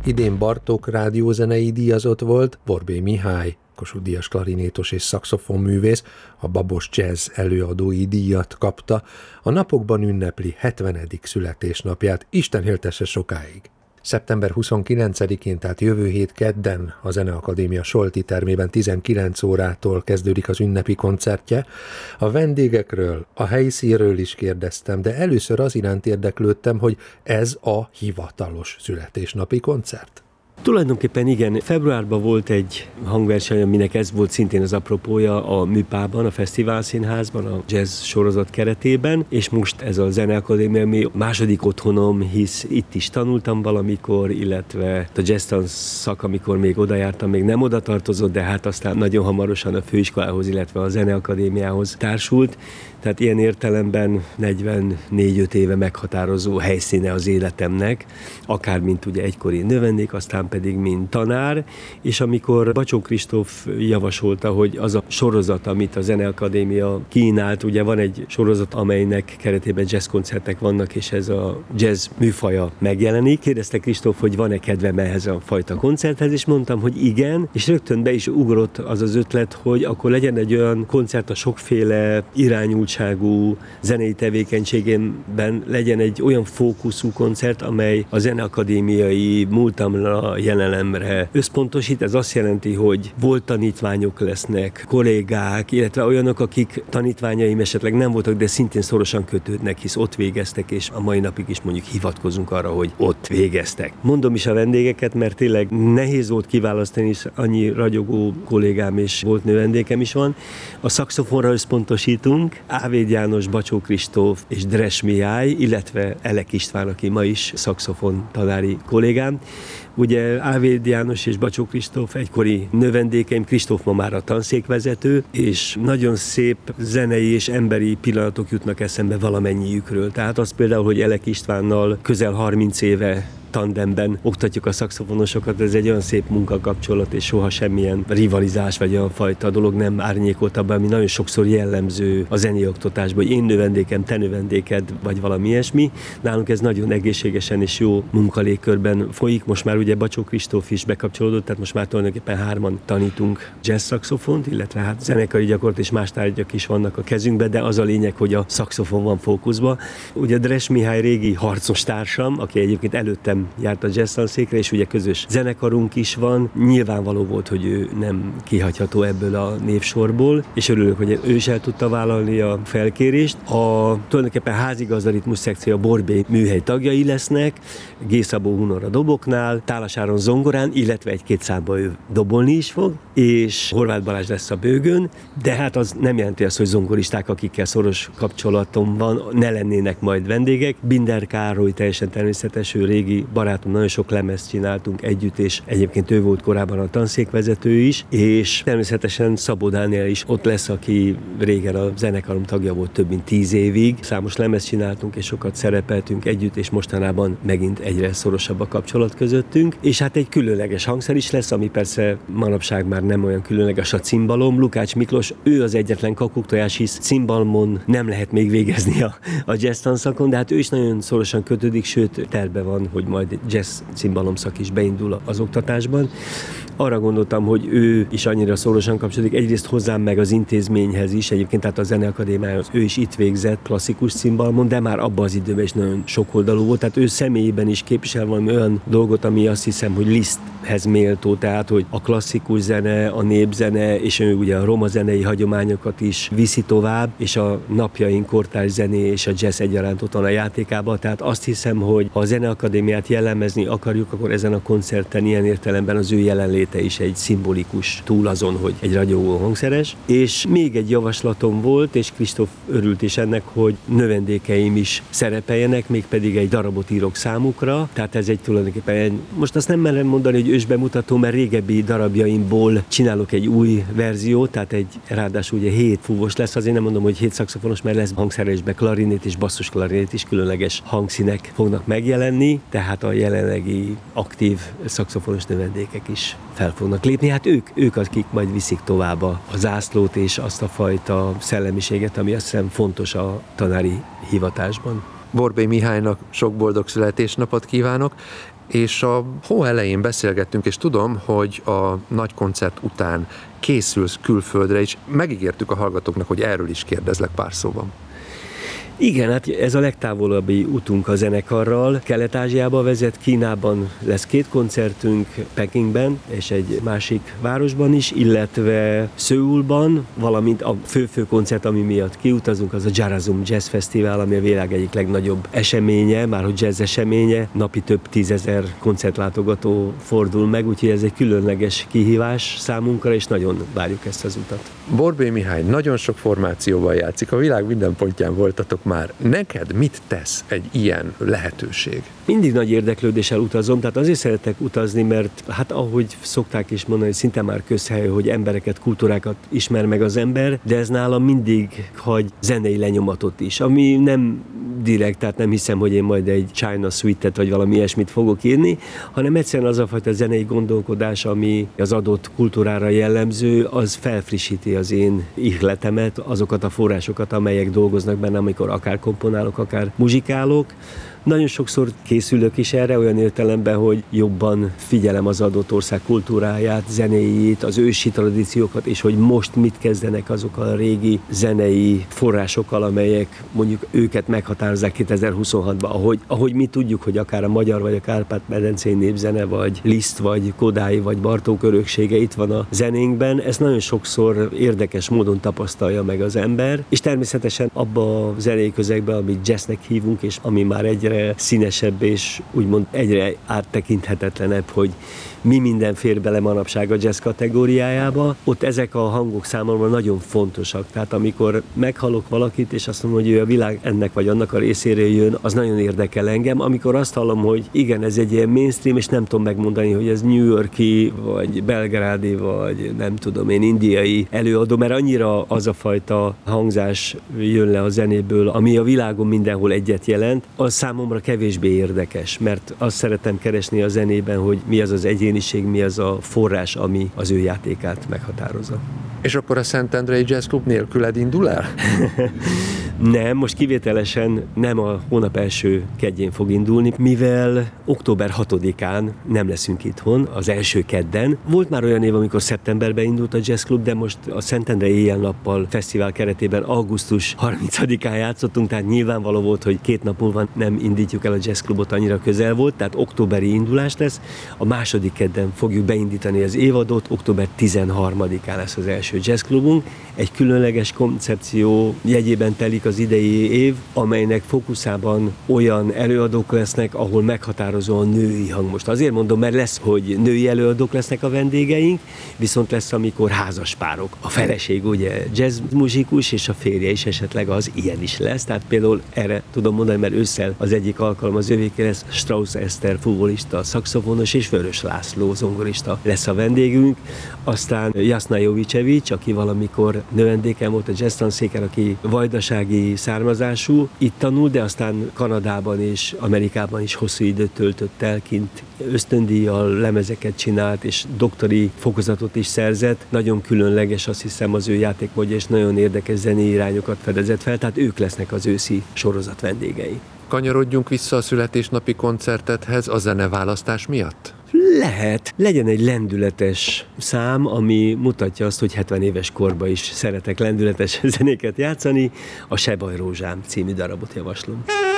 Idén Bartók rádiózenei díjazott volt, Borbély Mihály, Kossuth-díjas klarinétos és szaxofonművész, a Babos Jazz előadói díjat kapta, a napokban ünnepli 70. születésnapját, Isten éltesse sokáig. Szeptember 29-én, tehát jövő hét kedden a Zeneakadémia Solti termében 19 órától kezdődik az ünnepi koncertje. A vendégekről, a helyszínről is kérdeztem, de először az iránt érdeklődtem, hogy ez a hivatalos születésnapi koncert. Tulajdonképpen igen, februárban volt egy hangverseny, aminek ez volt szintén az apropója a Műpában, a Fesztiválszínházban, a jazz sorozat keretében, és most ez a Zeneakadémia, ami második otthonom, hisz itt is tanultam valamikor, illetve a jazz tanszak, amikor még oda jártam, még nem oda tartozott, de hát aztán nagyon hamarosan a főiskolához, illetve a Zeneakadémiához társult. Tehát ilyen értelemben 44-5 éve meghatározó helyszíne az életemnek, akár mint ugye egykori növendék, aztán pedig mint tanár, és amikor Bacsó Kristóf javasolta, hogy az a sorozat, amit a Zeneakadémia kínált, ugye van egy sorozat, amelynek keretében jazzkoncertek vannak, és ez a jazz műfaja megjelenik. Kérdezte Kristóf, hogy van-e kedvem ehhez a fajta koncerthez, és mondtam, hogy igen, és rögtön be is ugrott az az ötlet, hogy akkor legyen egy olyan koncert a sokféle irányultságú zenei tevékenységemben, legyen egy olyan fókuszú koncert, amely a Zeneakadémiai múltamra, jelenemre összpontosít. Ez azt jelenti, hogy volt tanítványok lesznek, kollégák, illetve olyanok, akik tanítványaim esetleg nem voltak, de szintén szorosan kötődnek, hisz ott végeztek, és a mai napig is mondjuk hivatkozunk arra, hogy ott végeztek. Mondom is a vendégeket, mert tényleg nehéz volt kiválasztani, és annyi ragyogó kollégám és volt növendékem is van. A szaxofonra összpontosítunk, Ávéd János, Bacsó Kristóf és Dres Mihály, illetve Elek István, aki ma is szaxofon tanári kollégám. Ugye Ávéd János és Bacsó Kristóf egykori növendékeim, Kristóf ma már a tanszékvezető, és nagyon szép zenei és emberi pillanatok jutnak eszembe valamennyiükről. Tehát az például, hogy Elek Istvánnal közel 30 éve tandemben oktatjuk a szaxofonosokat, ez egy olyan szép munkakapcsolat, és soha semmilyen rivalizás vagy olyan fajta dolog nem árnyékolt abban, ami nagyon sokszor jellemző a zenei oktatásban, hogy én növendékem, te növendéked, vagy valami ilyesmi. Nálunk ez nagyon egészségesen és jó munkalégkörben folyik. Most már ugye Bacsó Kristóf is bekapcsolódott, tehát most már tulajdonképpen 3-an tanítunk jazz szaxofont, illetve hát zenekari gyakorlat és más tárgyak is vannak a kezünkben, de az a lényeg, hogy a szaxofon van fókuszba. Ugye Dres Mihály régi harcos társam, aki egyébként előttem járt a jazz tanszékre, és ugye közös zenekarunk is van. Nyilvánvaló volt, hogy ő nem kihagyható ebből a névsorból, és örülök, hogy ő is el tudta vállalni a felkérést. Tulajdonképpen házigazda ritmus szekció a Borbély műhely tagjai lesznek, G. Szabó Hunor a doboknál, Tálas Áron zongorán, illetve egy-két számba ő dobolni is fog, és Horváth Balázs lesz a bőgön, de hát az nem jelenti azt, hogy zongoristák, akikkel szoros kapcsolatom van, ne lennének majd vendégek. Binder Károly teljesen természetes, ő régi barátom, nagyon sok lemezt csináltunk együtt, és egyébként ő volt korábban a tanszékvezető is, és természetesen Szabó Dániel is ott lesz, aki régen a zenekarom tagja volt több mint 10 évig. Számos lemezt csináltunk, és sokat szerepeltünk együtt, és mostanában megint egyre szorosabb a kapcsolat közöttünk. És hát egy különleges hangszer is lesz, ami persze manapság már nem olyan különleges, a cimbalom. Lukács Miklós, ő az egyetlen kakuktojás, hisz cimbalmon nem lehet még végezni a jazz tanszakon, de hát ő is nagyon szorosan kötődik, sőt terve van, hogy majd jazz cimbalomszak is beindul az oktatásban. Arra gondoltam, hogy ő is annyira szorosan kapcsolódik, egyrészt hozzám meg az intézményhez is, egyébként tehát a Zeneakadémiához ő is itt végzett klasszikus cimbalmon, de már abban az időben is nagyon sokoldalú volt, tehát ő személyében is képvisel valami olyan dolgot, ami azt hiszem, hogy Liszthez méltó, tehát hogy a klasszikus zene, a népzene, és ő ugye a roma zenei hagyományokat is viszi tovább, és a napjaink kortárs zené és a jazz egyaránt ott van a játékában, tehát azt hiszem, hogy ha a Zeneakadémiát jellemezni akarjuk, akkor ezen a koncerten ilyen értelemben az ő jelenléte is egy szimbolikus, túl azon, hogy egy ragyogó hangszeres. És még egy javaslatom volt, és Kristóf örült is ennek, hogy növendékeim is szerepeljenek, mégpedig egy darabot írok számukra, tehát ez egy tulajdonképpen, most azt nem merem mondani, hogy ősbemutató, mert régebbi darabjaimból csinálok egy új verziót, tehát ráadásul ugye 7 fúvos lesz, azért nem mondom, hogy 7 szaxofonos, mert lesz hangszeresbe klarinét és basszusklarinét is, különleges hangszínek fognak megjelenni, tehát a jelenlegi aktív szaxofonos növendékek is fel fognak lépni. Hát ők akik majd viszik tovább a zászlót és azt a fajta szellemiséget, ami azt hiszem fontos a tanári hivatásban. Borbély Mihálynak sok boldog születésnapot kívánok, és a hó elején beszélgettünk, és tudom, hogy a nagy koncert után készülsz külföldre, és megígértük a hallgatóknak, hogy erről is kérdezlek pár szóban. Igen, hát ez a legtávolabbi utunk a zenekarral. Kelet-Ázsiába vezet, Kínában lesz 2 koncertünk, Pekingben és egy másik városban is, illetve Szöulban, valamint a fő koncert, ami miatt kiutazunk, az a Jarazum Jazz Fesztivál, ami a világ egyik legnagyobb eseménye, márhogy jazz eseménye, napi több 10 000 koncertlátogató fordul meg, úgyhogy ez egy különleges kihívás számunkra, és nagyon várjuk ezt az utat. Borbély Mihály nagyon sok formációban játszik, a világ minden pontján voltatok már. Neked mit tesz egy ilyen lehetőség? Mindig nagy érdeklődéssel utazom, tehát azért szeretek utazni, mert hát ahogy szokták is mondani, szinte már közhely, hogy embereket, kultúrákat ismer meg az ember, de ez nálam mindig hagy zenei lenyomatot is, ami nem direkt, tehát nem hiszem, hogy én majd egy China Suite-et vagy valami ilyesmit fogok írni, hanem egyszerűen az a fajta zenei gondolkodás, ami az adott kultúrára jellemző, az felfrissíti az én ihletemet, azokat a forrásokat, amelyek dolgoznak benne, amikor akár komponálok, akár muzsikálok. Nagyon sokszor készülök is erre, olyan értelemben, hogy jobban figyelem az adott ország kultúráját, zenéjét, az ősi tradíciókat, és hogy most mit kezdenek azok a régi zenei forrásokkal, amelyek mondjuk őket meghatározzák 2026-ban, ahogy mi tudjuk, hogy akár a magyar, vagy a Kárpát-medencei népzene, vagy Liszt, vagy Kodály, vagy Bartók öröksége itt van a zenénkben, ezt nagyon sokszor érdekes módon tapasztalja meg az ember, és természetesen abba a zenei közegben, amit jazznek hívunk, és ami már egyre színesebb és úgymond egyre áttekinthetetlenebb, hogy mi minden fér bele manapság a jazz kategóriájába, ott ezek a hangok számomra nagyon fontosak. Tehát amikor meghallok valakit, és azt mondom, hogy ő a világ ennek vagy annak a részéről jön, az nagyon érdekel engem. Amikor azt hallom, hogy igen, ez egy ilyen mainstream, és nem tudom megmondani, hogy ez New York-i, vagy belgrádi, vagy nem tudom én, indiai előadó, mert annyira az a fajta hangzás jön le a zenéből, ami a világon mindenhol egyet jelent, az számomra kevésbé érdekes, mert azt szeretem keresni a zenében, hogy mi az az egyéniség, mi az a forrás, ami az ő játékát meghatározza. És akkor a Szentendrei Jazz Club nélküled indul el? Nem, most kivételesen nem a hónap első kedjén fog indulni, mivel október 6-án nem leszünk itthon, az első kedden. Volt már olyan év, amikor szeptemberben indult a Jazz Club, de most a Szentendrei éjjel-nappal fesztivál keretében augusztus 30-án játszottunk, tehát nyilvánvaló volt, hogy 2 nap múlva nem indítjuk el a Jazz Clubot, annyira közel volt, tehát októberi indulás lesz. A második kedden fogjuk beindítani az évadot, október 13-án lesz az első Jazz Clubunk. Egy különleges koncepció jegyében telik az idei év, amelynek fókuszában olyan előadók lesznek, ahol meghatározó a női hang. Most azért mondom, mert lesz, hogy női előadók lesznek a vendégeink, viszont lesz, amikor házas párok. A feleség ugye jazz muzsikus, és a férje is esetleg az ilyen is lesz. Tehát például erre tudom mondani, mert ősszel az egyik alkalom az övéké lesz, Strauss Eszter futbolista, szaxofonos, és Vörös László zongorista lesz a vendégünk. Aztán Jasna Jovicevic, aki valamikor növendékem volt a jazz tanszéken, aki vajdasági származású, itt tanul, de aztán Kanadában és Amerikában is hosszú időt töltött el kint, ösztöndíjjal lemezeket csinált, és doktori fokozatot is szerzett. Nagyon különleges, azt hiszem, az ő játékmódja, és nagyon érdekes zenei irányokat fedezett fel, tehát ők lesznek az őszi sorozat vendégei. Kanyarodjunk vissza a születésnapi koncertethez a zeneválasztás miatt? Lehet. Legyen egy lendületes szám, ami mutatja azt, hogy 70 éves korban is szeretek lendületes zenéket játszani. A Se baj rózsám című darabot javaslom.